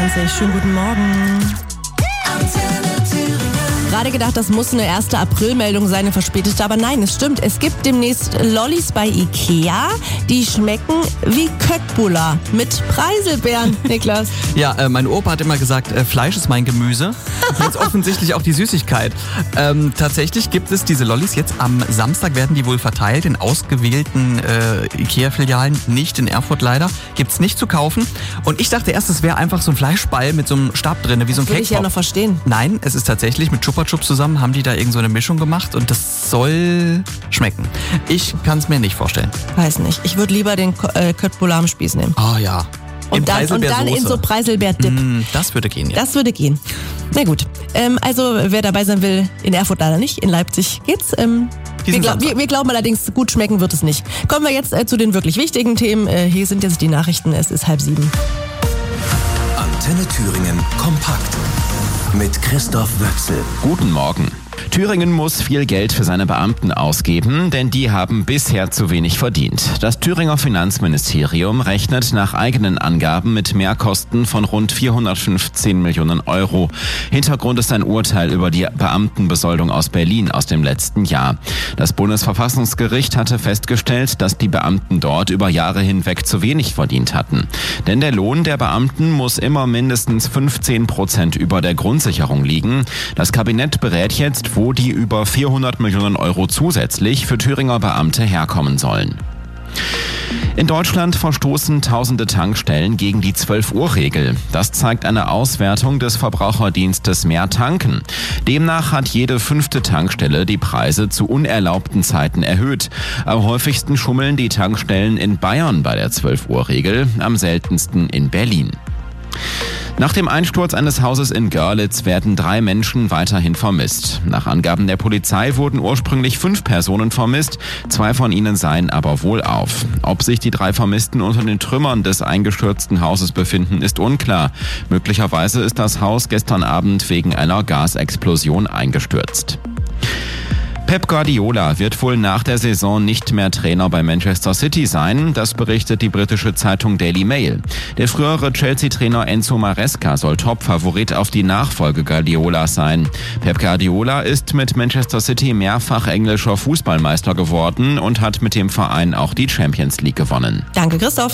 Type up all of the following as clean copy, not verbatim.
Schönen guten Morgen. Gerade gedacht, das muss eine 1. April-Meldung sein, eine verspätete, aber nein, es stimmt. Es gibt demnächst Lollis bei Ikea, die schmecken wie Köttbullar mit Preiselbeeren, Niklas. Ja, mein Opa hat immer gesagt, Fleisch ist mein Gemüse. Jetzt offensichtlich auch die Süßigkeit. Tatsächlich gibt es diese Lollis jetzt am Samstag, werden die wohl verteilt in ausgewählten Ikea-Filialen, nicht in Erfurt leider. Gibt's nicht zu kaufen. Und ich dachte erst, es wäre einfach so ein Fleischball mit so einem Stab drin, wie so ein Cake-Pop. Würde ich ja noch verstehen. Nein, es ist tatsächlich mit Chupa Chups zusammen, haben die da irgend so eine Mischung gemacht und das soll schmecken. Ich kann es mir nicht vorstellen. Weiß nicht. Ich würde lieber den Köttbullar am Spieß nehmen. Oh ja. Und dann in so Preiselbeer-Dip. Das würde gehen, ja. Das würde gehen. Na gut. Also wer dabei sein will, in Erfurt leider nicht, in Leipzig geht's. Wir glauben allerdings, gut schmecken wird es nicht. Kommen wir jetzt zu den wirklich wichtigen Themen. Hier sind jetzt die Nachrichten. Es ist 6:30. Antenne Thüringen kompakt mit Christoph Wöchsel. Guten Morgen. Thüringen muss viel Geld für seine Beamten ausgeben, denn die haben bisher zu wenig verdient. Das Thüringer Finanzministerium rechnet nach eigenen Angaben mit Mehrkosten von rund 415 Millionen Euro. Hintergrund ist ein Urteil über die Beamtenbesoldung aus Berlin aus dem letzten Jahr. Das Bundesverfassungsgericht hatte festgestellt, dass die Beamten dort über Jahre hinweg zu wenig verdient hatten. Denn der Lohn der Beamten muss immer mindestens 15% über der Grundsicherung liegen. Das Kabinett berät jetzt, wo die über 400 Millionen Euro zusätzlich für Thüringer Beamte herkommen sollen. In Deutschland verstoßen tausende Tankstellen gegen die 12-Uhr-Regel. Das zeigt eine Auswertung des Verbraucherdienstes Mehr Tanken. Demnach hat jede 5. Tankstelle die Preise zu unerlaubten Zeiten erhöht. Am häufigsten schummeln die Tankstellen in Bayern bei der 12-Uhr-Regel, am seltensten in Berlin. Nach dem Einsturz eines Hauses in Görlitz werden 3 Menschen weiterhin vermisst. Nach Angaben der Polizei wurden ursprünglich 5 Personen vermisst, 2 von ihnen seien aber wohlauf. Ob sich die 3 Vermissten unter den Trümmern des eingestürzten Hauses befinden, ist unklar. Möglicherweise ist das Haus gestern Abend wegen einer Gasexplosion eingestürzt. Pep Guardiola wird wohl nach der Saison nicht mehr Trainer bei Manchester City sein, das berichtet die britische Zeitung Daily Mail. Der frühere Chelsea-Trainer Enzo Maresca soll Top-Favorit auf die Nachfolge Guardiolas sein. Pep Guardiola ist mit Manchester City mehrfach englischer Fußballmeister geworden und hat mit dem Verein auch die Champions League gewonnen. Danke, Christoph.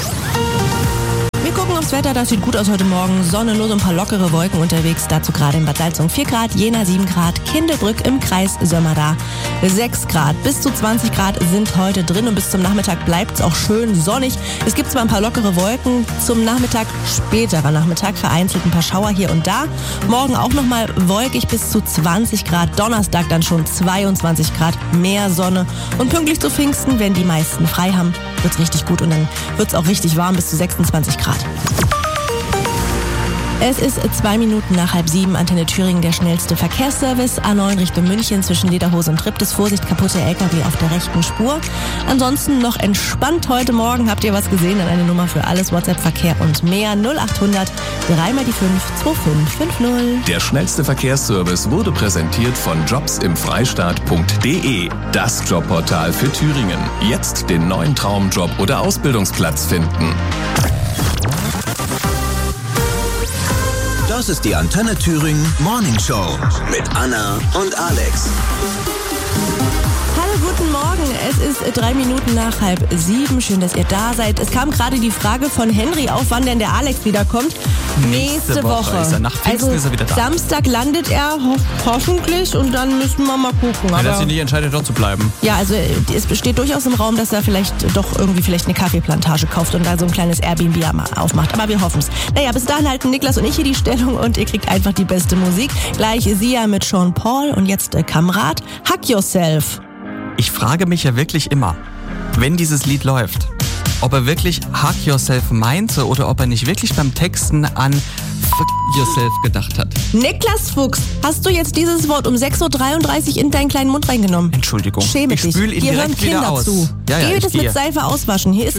Wir gucken aufs Wetter, das sieht gut aus heute Morgen. Sonne, nur so ein paar lockere Wolken unterwegs. Dazu gerade in Bad Salzung 4 Grad, Jena 7 Grad, Kindelbrück im Kreis Sömmerda 6 Grad. Bis zu 20 Grad sind heute drin und bis zum Nachmittag bleibt es auch schön sonnig. Es gibt zwar ein paar lockere Wolken zum Nachmittag, späterer Nachmittag vereinzelt ein paar Schauer hier und da. Morgen auch nochmal wolkig bis zu 20 Grad. Donnerstag dann schon 22 Grad, mehr Sonne. Und pünktlich zu Pfingsten, wenn die meisten frei haben, wird's richtig gut und dann wird's auch richtig warm bis zu 26 Grad. Es ist 2 Minuten nach 6:30, Antenne Thüringen, der schnellste Verkehrsservice. A9 Richtung München zwischen Lederhose und Triptis. Vorsicht, kaputte LKW auf der rechten Spur. Ansonsten noch entspannt heute Morgen. Habt ihr was gesehen? Dann eine Nummer für alles, WhatsApp-Verkehr und mehr. 0800 3 x 5 2550. Der schnellste Verkehrsservice wurde präsentiert von jobsimfreistaat.de. Das Jobportal für Thüringen. Jetzt den neuen Traumjob oder Ausbildungsplatz finden. Das ist die Antenne Thüringen Morning Show mit Anna und Alex. Hallo, guten Morgen. Es ist 3 Minuten nach 6:30. Schön, dass ihr da seid. Es kam gerade die Frage von Henry auf, wann denn der Alex wiederkommt. Nächste Woche. Ist er nach Pfingsten ist er wieder da. Samstag landet er hoffentlich und dann müssen wir mal gucken. Wenn er sich nicht entscheidet, dort zu bleiben. Ja, also es besteht durchaus im Raum, dass er vielleicht eine Kaffeeplantage kauft und da so ein kleines Airbnb aufmacht. Aber wir hoffen es. Naja, bis dahin halten Niklas und ich hier die Stellung und ihr kriegt einfach die beste Musik. Gleich Sia mit Sean Paul und jetzt Kamerad, Hug Yourself. Ich frage mich ja wirklich immer, wenn dieses Lied läuft, ob er wirklich Hug Yourself meinte oder ob er nicht wirklich beim Texten an Fuck Yourself gedacht hat. Niklas Fuchs, hast du jetzt dieses Wort um 6:33 Uhr in deinen kleinen Mund reingenommen? Entschuldigung. Schäme ich dich. spül ihn Hier hören direkt wieder Kinder aus. zu. Ja, Geh ich das mit gehe. Seife auswaschen. Hier ist